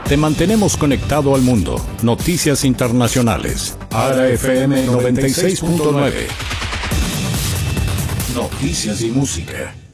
Te mantenemos conectado al mundo. Noticias internacionales. ARA FM 96.9. Noticias y música.